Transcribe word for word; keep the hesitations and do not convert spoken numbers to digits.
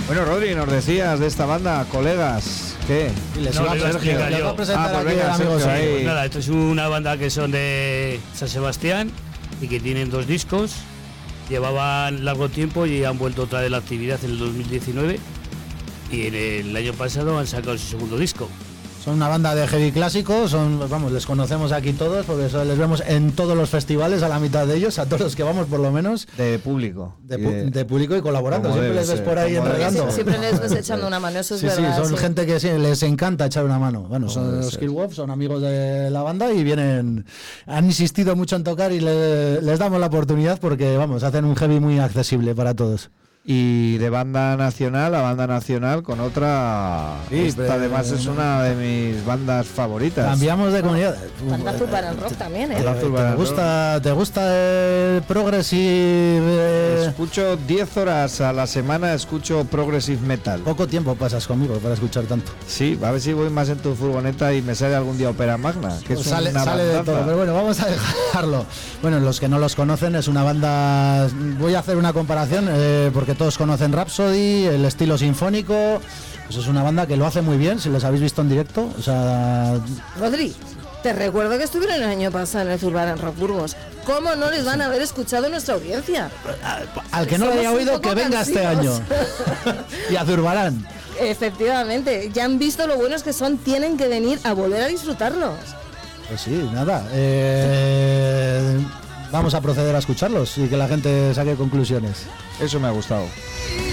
Bueno, Rodri, nos decías de esta banda, colegas, ¿qué? Y les No, iba a le iba a Sergio, explicar les yo. va a presentar Ah, pues aquí venga, el amigo Sergio, Sergio. ahí. Nada, esto es una banda que son de San Sebastián y que tienen dos discos. Llevaban largo tiempo y han vuelto otra vez la actividad en el dos mil diecinueve y en el año pasado han sacado su segundo disco. Son una banda de heavy clásico, son, vamos, les conocemos aquí todos porque son- les vemos en todos los festivales, a la mitad de ellos, a todos los que vamos por lo menos, De público. de, Y pu- de público y colaborando. Como Siempre debe les ves ser, por ahí como debe enredando. ser. Siempre les ves echando una mano, eso es Sí, sí, verdad. son sí. gente que sí, les encanta echar una mano. Bueno, Como son debe los ser. Killwolf, son amigos de la banda y vienen, han insistido mucho en tocar y le- les damos la oportunidad porque, vamos, hacen un heavy muy accesible para todos. Y de banda nacional a banda nacional con otra. Sí, Esta pero- además es una de mis bandas favoritas. Cambiamos de comunidad. Banda azul para el rock también, ¿Te, ¿eh? Banda azul para te el gusta, ¿Te gusta el progressive? eh? Escucho diez horas a la semana, escucho progressive metal. Poco tiempo pasas conmigo para escuchar tanto. Sí, a ver si voy más en tu furgoneta y me sale algún día Ópera Magna, que es Pues sale una sale de bandaza. todo, pero bueno, vamos a dejarlo. Bueno, los que no los conocen, es una banda. Voy a hacer una comparación eh, porque todos conocen Rhapsody, el estilo sinfónico. Pues es una banda que lo hace muy bien, si los habéis visto en directo. O sea, Rodri, te recuerdo que estuvieron el año pasado en el Zurbarán Rock Burgos. ¿Cómo no les van a haber escuchado nuestra audiencia? al que no lo haya Somos un oído, poco que venga este año. cansinos. Y a Zurbarán. Efectivamente, ya han visto lo buenos que son, tienen que venir a volver a disfrutarlos. Pues sí, nada. eh, vamos a proceder a escucharlos y que la gente saque conclusiones. Eso me ha gustado. Be